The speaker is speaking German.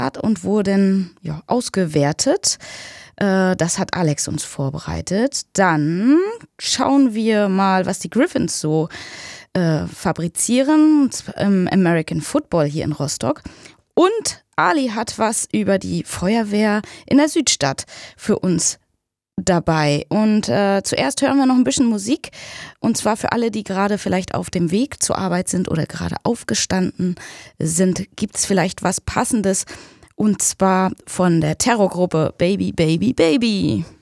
Sportart und wurden ausgewertet. Das hat Alex uns vorbereitet. Dann schauen wir mal, was die Griffins so fabrizieren im American Football hier in Rostock. Und Ali hat was über die Feuerwehr in der Südstadt für uns dabei. Und zuerst hören wir noch ein bisschen Musik. Und zwar für alle, die gerade vielleicht auf dem Weg zur Arbeit sind oder gerade aufgestanden sind, gibt es vielleicht was Passendes. Und zwar von der Terrorgruppe Baby, Baby, Baby.